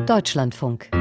Deutschlandfunk.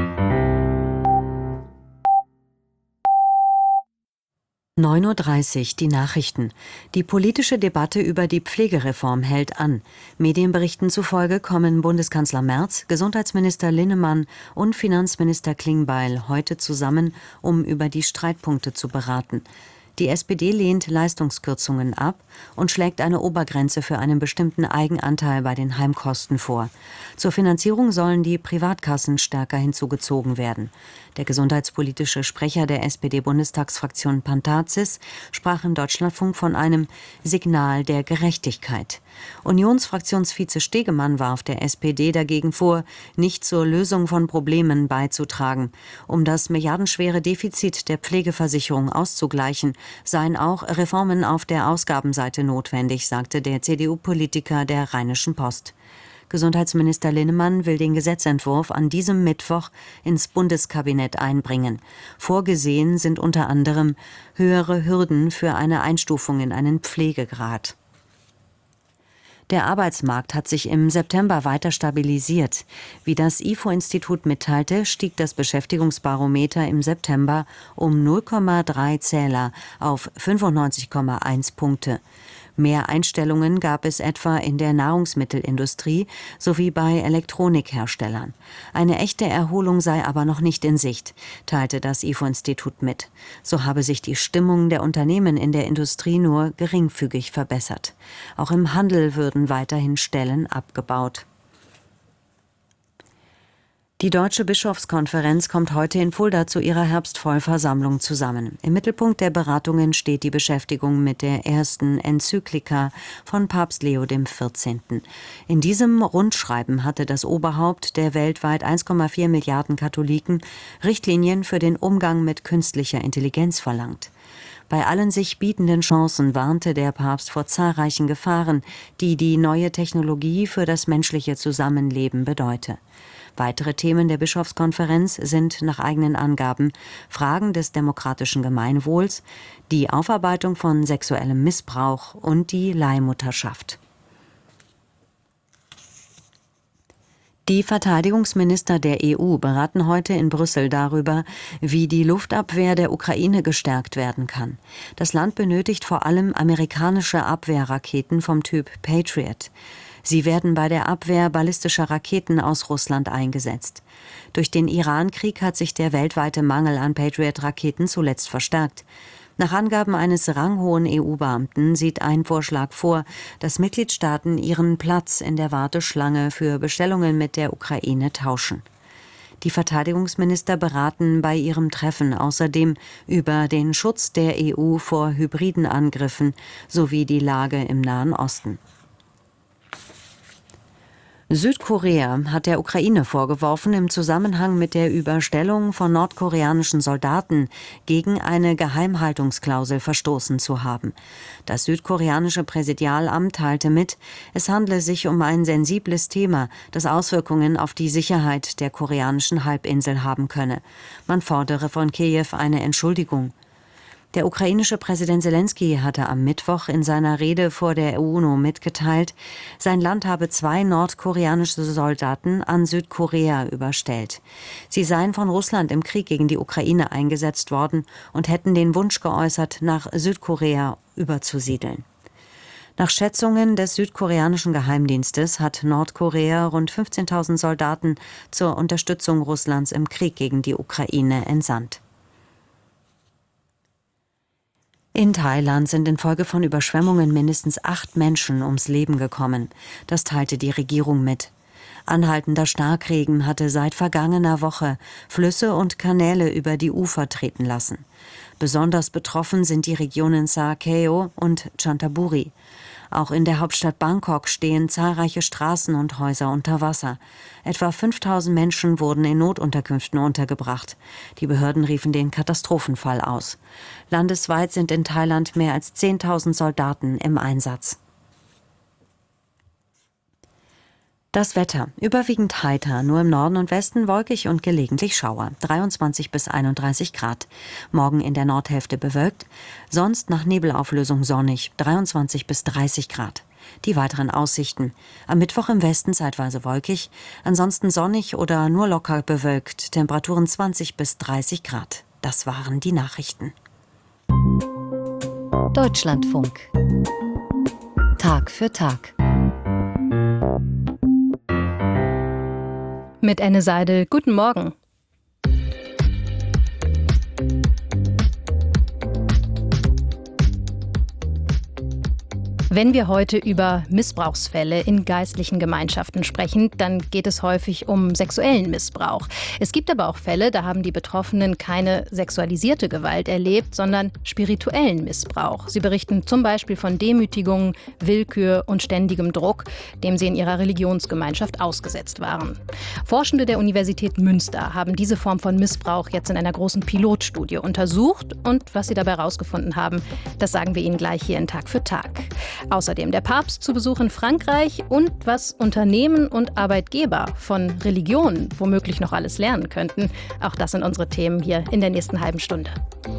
9:30 Uhr, die Nachrichten. Die politische Debatte über die Pflegereform hält an. Medienberichten zufolge kommen Bundeskanzler Merz, Gesundheitsminister Linnemann und Finanzminister Klingbeil heute zusammen, um über die Streitpunkte zu beraten. Die SPD lehnt Leistungskürzungen ab und schlägt eine Obergrenze für einen bestimmten Eigenanteil bei den Heimkosten vor. Zur Finanzierung sollen die Privatkassen stärker hinzugezogen werden. Der gesundheitspolitische Sprecher der SPD-Bundestagsfraktion Pantazis sprach im Deutschlandfunk von einem Signal der Gerechtigkeit. Unionsfraktionsvize Stegemann warf der SPD dagegen vor, nicht zur Lösung von Problemen beizutragen. Um das milliardenschwere Defizit der Pflegeversicherung auszugleichen, seien auch Reformen auf der Ausgabenseite notwendig, sagte der CDU-Politiker der Rheinischen Post. Gesundheitsminister Linnemann will den Gesetzentwurf an diesem Mittwoch ins Bundeskabinett einbringen. Vorgesehen sind unter anderem höhere Hürden für eine Einstufung in einen Pflegegrad. Der Arbeitsmarkt hat sich im September weiter stabilisiert. Wie das IFO-Institut mitteilte, stieg das Beschäftigungsbarometer im September um 0,3 Zähler auf 95,1 Punkte. Mehr Einstellungen gab es etwa in der Nahrungsmittelindustrie sowie bei Elektronikherstellern. Eine echte Erholung sei aber noch nicht in Sicht, teilte das IFO-Institut mit. So habe sich die Stimmung der Unternehmen in der Industrie nur geringfügig verbessert. Auch im Handel würden weiterhin Stellen abgebaut. Die Deutsche Bischofskonferenz kommt heute in Fulda zu ihrer Herbstvollversammlung zusammen. Im Mittelpunkt der Beratungen steht die Beschäftigung mit der ersten Enzyklika von Papst Leo XIV. In diesem Rundschreiben hatte das Oberhaupt der weltweit 1,4 Milliarden Katholiken Richtlinien für den Umgang mit künstlicher Intelligenz verlangt. Bei allen sich bietenden Chancen warnte der Papst vor zahlreichen Gefahren, die die neue Technologie für das menschliche Zusammenleben bedeute. Weitere Themen der Bischofskonferenz sind nach eigenen Angaben Fragen des demokratischen Gemeinwohls, die Aufarbeitung von sexuellem Missbrauch und die Leihmutterschaft. Die Verteidigungsminister der EU beraten heute in Brüssel darüber, wie die Luftabwehr der Ukraine gestärkt werden kann. Das Land benötigt vor allem amerikanische Abwehrraketen vom Typ Patriot. Sie werden bei der Abwehr ballistischer Raketen aus Russland eingesetzt. Durch den Iran-Krieg hat sich der weltweite Mangel an Patriot-Raketen zuletzt verstärkt. Nach Angaben eines ranghohen EU-Beamten sieht ein Vorschlag vor, dass Mitgliedstaaten ihren Platz in der Warteschlange für Bestellungen mit der Ukraine tauschen. Die Verteidigungsminister beraten bei ihrem Treffen außerdem über den Schutz der EU vor hybriden Angriffen sowie die Lage im Nahen Osten. Südkorea hat der Ukraine vorgeworfen, im Zusammenhang mit der Überstellung von nordkoreanischen Soldaten gegen eine Geheimhaltungsklausel verstoßen zu haben. Das südkoreanische Präsidialamt teilte mit, es handle sich um ein sensibles Thema, das Auswirkungen auf die Sicherheit der koreanischen Halbinsel haben könne. Man fordere von Kiew eine Entschuldigung. Der ukrainische Präsident Selenskyj hatte am Mittwoch in seiner Rede vor der UNO mitgeteilt, sein Land habe 2 nordkoreanische Soldaten an Südkorea überstellt. Sie seien von Russland im Krieg gegen die Ukraine eingesetzt worden und hätten den Wunsch geäußert, nach Südkorea überzusiedeln. Nach Schätzungen des südkoreanischen Geheimdienstes hat Nordkorea rund 15.000 Soldaten zur Unterstützung Russlands im Krieg gegen die Ukraine entsandt. In Thailand sind infolge von Überschwemmungen mindestens 8 Menschen ums Leben gekommen. Das teilte die Regierung mit. Anhaltender Starkregen hatte seit vergangener Woche Flüsse und Kanäle über die Ufer treten lassen. Besonders betroffen sind die Regionen Sa Kaeo und Chanthaburi. Auch in der Hauptstadt Bangkok stehen zahlreiche Straßen und Häuser unter Wasser. Etwa 5.000 Menschen wurden in Notunterkünften untergebracht. Die Behörden riefen den Katastrophenfall aus. Landesweit sind in Thailand mehr als 10.000 Soldaten im Einsatz. Das Wetter. Überwiegend heiter, nur im Norden und Westen wolkig und gelegentlich Schauer. 23 bis 31 Grad. Morgen in der Nordhälfte bewölkt, sonst nach Nebelauflösung sonnig. 23 bis 30 Grad. Die weiteren Aussichten. Am Mittwoch im Westen zeitweise wolkig, ansonsten sonnig oder nur locker bewölkt, Temperaturen 20 bis 30 Grad. Das waren die Nachrichten. Deutschlandfunk. Tag für Tag. Mit Anne Seidel, guten Morgen. Wenn wir heute über Missbrauchsfälle in geistlichen Gemeinschaften sprechen, dann geht es häufig um sexuellen Missbrauch. Es gibt aber auch Fälle, da haben die Betroffenen keine sexualisierte Gewalt erlebt, sondern spirituellen Missbrauch. Sie berichten zum Beispiel von Demütigungen, Willkür und ständigem Druck, dem sie in ihrer Religionsgemeinschaft ausgesetzt waren. Forschende der Universität Münster haben diese Form von Missbrauch jetzt in einer großen Pilotstudie untersucht. Und was sie dabei herausgefunden haben, das sagen wir Ihnen gleich hier in Tag für Tag. Außerdem der Papst zu Besuch in Frankreich und was Unternehmen und Arbeitgeber von Religionen womöglich noch alles lernen könnten. Auch das sind unsere Themen hier in der nächsten halben Stunde.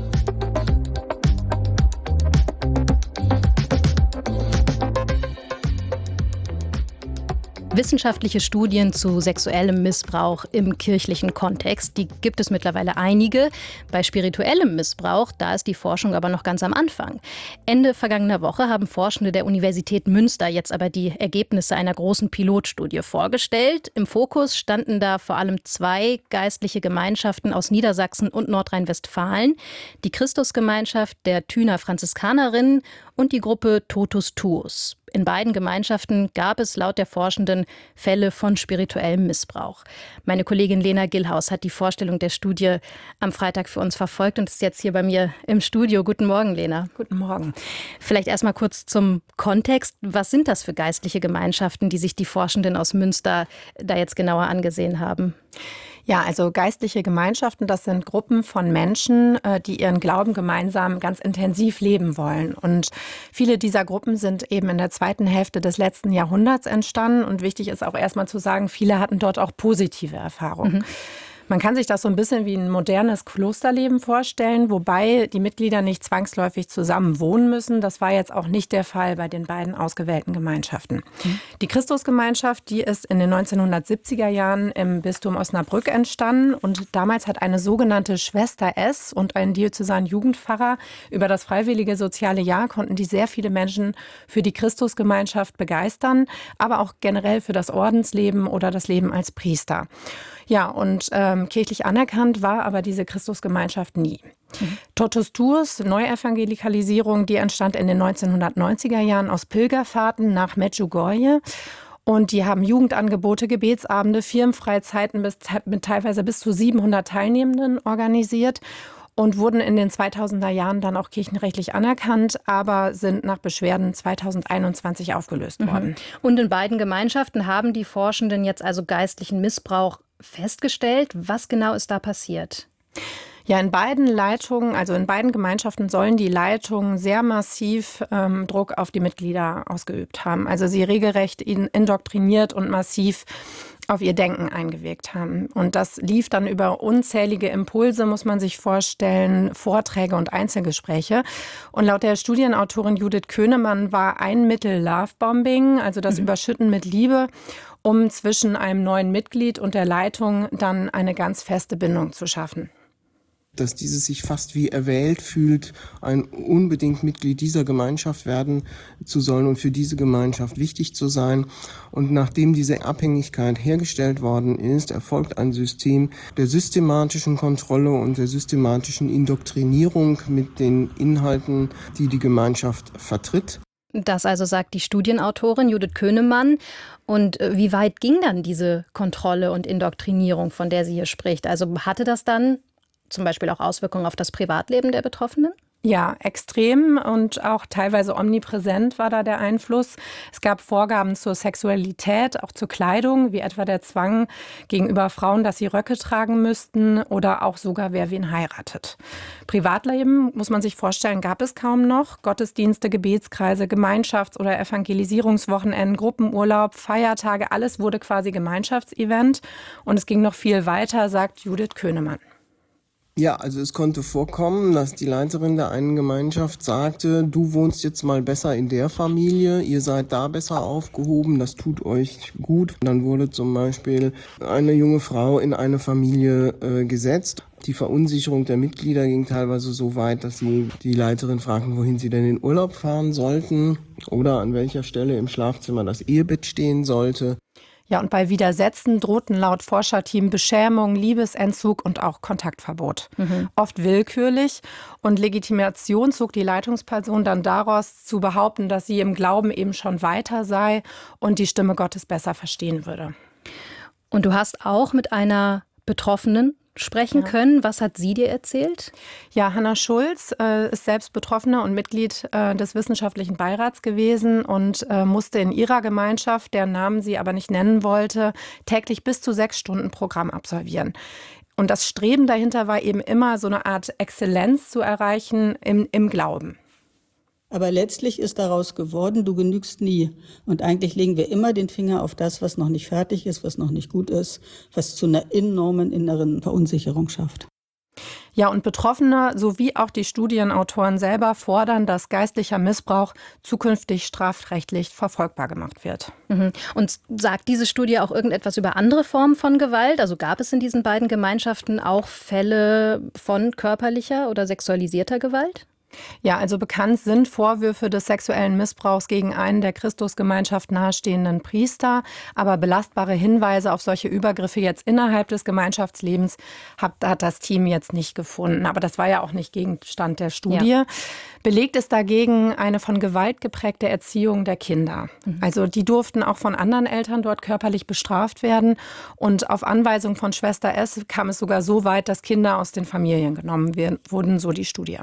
Wissenschaftliche Studien zu sexuellem Missbrauch im kirchlichen Kontext, die gibt es mittlerweile einige. Bei spirituellem Missbrauch, da ist die Forschung aber noch ganz am Anfang. Ende vergangener Woche haben Forschende der Universität Münster jetzt aber die Ergebnisse einer großen Pilotstudie vorgestellt. Im Fokus standen da vor allem 2 geistliche Gemeinschaften aus Niedersachsen und Nordrhein-Westfalen. Die Christusgemeinschaft der Thuner Franziskanerinnen und die Gruppe Totus Tuus. In beiden Gemeinschaften gab es laut der Forschenden Fälle von spirituellem Missbrauch. Meine Kollegin Lena Gillhaus hat die Vorstellung der Studie am Freitag für uns verfolgt und ist jetzt hier bei mir im Studio. Guten Morgen, Lena. Guten Morgen. Vielleicht erst mal kurz zum Kontext. Was sind das für geistliche Gemeinschaften, die sich die Forschenden aus Münster da jetzt genauer angesehen haben? Ja, also geistliche Gemeinschaften, das sind Gruppen von Menschen, die ihren Glauben gemeinsam ganz intensiv leben wollen. Und viele dieser Gruppen sind eben in der zweiten Hälfte des letzten Jahrhunderts entstanden. Und wichtig ist auch erstmal zu sagen, viele hatten dort auch positive Erfahrungen. Man kann sich das so ein bisschen wie ein modernes Klosterleben vorstellen, wobei die Mitglieder nicht zwangsläufig zusammen wohnen müssen. Das war jetzt auch nicht der Fall bei den beiden ausgewählten Gemeinschaften. Die Christusgemeinschaft, die ist in den 1970er Jahren im Bistum Osnabrück entstanden. Und damals hat eine sogenannte Schwester S und ein diözesaner Jugendpfarrer über das freiwillige soziale Jahr konnten die sehr viele Menschen für die Christusgemeinschaft begeistern, aber auch generell für das Ordensleben oder das Leben als Priester. Ja, und kirchlich anerkannt war aber diese Christusgemeinschaft nie. Totus Tuus, Neuevangelikalisierung, die entstand in den 1990er Jahren aus Pilgerfahrten nach Medjugorje. Und die haben Jugendangebote, Gebetsabende, Firmenfreizeiten mit teilweise bis zu 700 Teilnehmenden organisiert. Und wurden in den 2000er Jahren dann auch kirchenrechtlich anerkannt, aber sind nach Beschwerden 2021 aufgelöst worden. Und in beiden Gemeinschaften haben die Forschenden jetzt also geistlichen Missbrauch festgestellt. Was genau ist da passiert? Ja, in beiden Leitungen, also in beiden Gemeinschaften sollen die Leitungen sehr massiv Druck auf die Mitglieder ausgeübt haben. Also sie regelrecht indoktriniert und massiv auf ihr Denken eingewirkt haben. Und das lief dann über unzählige Impulse, muss man sich vorstellen, Vorträge und Einzelgespräche. Und laut der Studienautorin Judith Könemann war ein Mittel Lovebombing, also das Überschütten mit Liebe, um zwischen einem neuen Mitglied und der Leitung dann eine ganz feste Bindung zu schaffen. Dass dieses sich fast wie erwählt fühlt, ein unbedingt Mitglied dieser Gemeinschaft werden zu sollen und für diese Gemeinschaft wichtig zu sein. Und nachdem diese Abhängigkeit hergestellt worden ist, erfolgt ein System der systematischen Kontrolle und der systematischen Indoktrinierung mit den Inhalten, die die Gemeinschaft vertritt. Das also sagt die Studienautorin Judith Könemann. Und wie weit ging dann diese Kontrolle und Indoktrinierung, von der sie hier spricht? Also hatte das dann zum Beispiel auch Auswirkungen auf das Privatleben der Betroffenen? Ja, extrem und auch teilweise omnipräsent war da der Einfluss. Es gab Vorgaben zur Sexualität, auch zur Kleidung, wie etwa der Zwang gegenüber Frauen, dass sie Röcke tragen müssten oder auch sogar, wer wen heiratet. Privatleben, muss man sich vorstellen, gab es kaum noch. Gottesdienste, Gebetskreise, Gemeinschafts- oder Evangelisierungswochenenden, Gruppenurlaub, Feiertage, alles wurde quasi Gemeinschaftsevent. Und es ging noch viel weiter, sagt Judith Könemann. Ja, also es konnte vorkommen, dass die Leiterin der einen Gemeinschaft sagte, du wohnst jetzt mal besser in der Familie, ihr seid da besser aufgehoben, das tut euch gut. Dann wurde zum Beispiel eine junge Frau in eine Familie gesetzt. Die Verunsicherung der Mitglieder ging teilweise so weit, dass sie die Leiterin fragten, wohin sie denn in Urlaub fahren sollten oder an welcher Stelle im Schlafzimmer das Ehebett stehen sollte. Ja, und bei Widersetzen drohten laut Forscherteam Beschämung, Liebesentzug und auch Kontaktverbot. Oft willkürlich. Und Legitimation zog die Leitungsperson dann daraus zu behaupten, dass sie im Glauben eben schon weiter sei und die Stimme Gottes besser verstehen würde. Und du hast auch mit einer Betroffenen sprechen können. Was hat sie dir erzählt? Ja, Hanna Schulz ist selbst Betroffene und Mitglied des wissenschaftlichen Beirats gewesen und musste in ihrer Gemeinschaft, deren Namen sie aber nicht nennen wollte, täglich bis zu 6 Stunden Programm absolvieren. Und das Streben dahinter war eben immer so eine Art Exzellenz zu erreichen im Glauben. Aber letztlich ist daraus geworden, du genügst nie. Und eigentlich legen wir immer den Finger auf das, was noch nicht fertig ist, was noch nicht gut ist, was zu einer enormen inneren Verunsicherung schafft. Ja, und Betroffene sowie auch die Studienautoren selber fordern, dass geistlicher Missbrauch zukünftig strafrechtlich verfolgbar gemacht wird. Und sagt diese Studie auch irgendetwas über andere Formen von Gewalt? Also gab es in diesen beiden Gemeinschaften auch Fälle von körperlicher oder sexualisierter Gewalt? Ja, also bekannt sind Vorwürfe des sexuellen Missbrauchs gegen einen der Christusgemeinschaft nahestehenden Priester. Aber belastbare Hinweise auf solche Übergriffe jetzt innerhalb des Gemeinschaftslebens hat das Team jetzt nicht gefunden. Aber das war ja auch nicht Gegenstand der Studie. Ja. Belegt ist dagegen eine von Gewalt geprägte Erziehung der Kinder. Also die durften auch von anderen Eltern dort körperlich bestraft werden. Und auf Anweisung von Schwester S. kam es sogar so weit, dass Kinder aus den Familien genommen wurden, so die Studie.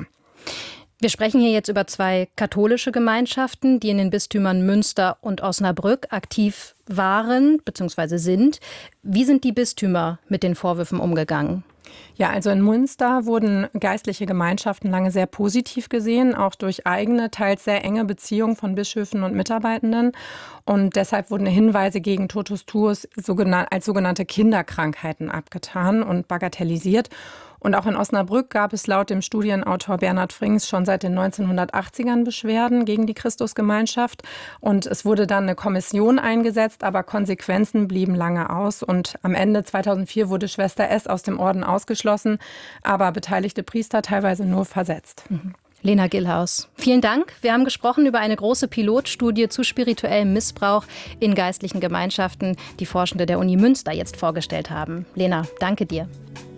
Wir sprechen hier jetzt über 2 katholische Gemeinschaften, die in den Bistümern Münster und Osnabrück aktiv waren bzw. sind. Wie sind die Bistümer mit den Vorwürfen umgegangen? Ja, also in Münster wurden geistliche Gemeinschaften lange sehr positiv gesehen, auch durch eigene, teils sehr enge Beziehungen von Bischöfen und Mitarbeitenden. Und deshalb wurden Hinweise gegen Totus Tuus als sogenannte Kinderkrankheiten abgetan und bagatellisiert. Und auch in Osnabrück gab es laut dem Studienautor Bernhard Frings schon seit den 1980ern Beschwerden gegen die Christusgemeinschaft. Und es wurde dann eine Kommission eingesetzt, aber Konsequenzen blieben lange aus. Und am Ende 2004 wurde Schwester S. aus dem Orden ausgeschlossen, aber beteiligte Priester teilweise nur versetzt. Lena Gillhaus, vielen Dank. Wir haben gesprochen über eine große Pilotstudie zu spirituellem Missbrauch in geistlichen Gemeinschaften, die Forschende der Uni Münster jetzt vorgestellt haben. Lena, danke dir.